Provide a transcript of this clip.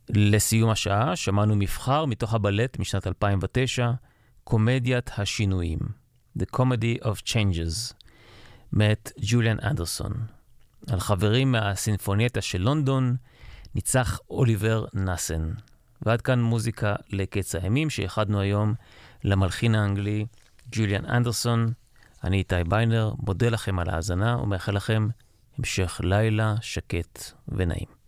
לסיום השעה שמענו מבחר מתוך הבלט משנת 2009, קומדיית השינויים, The Comedy of Changes, מאת ג'וליאן אנדרסון. על חברים מהסינפונייטה של לונדון ניצח אוליבר נסן. ועד כאן מוזיקה לקץ הימים שאיחדנו היום למלחין האנגלי ג'וליאן אנדרסון. אני איתי ביינר, מודה לכם על ההאזנה ומאחל לכם המשך לילה שקט ונעים.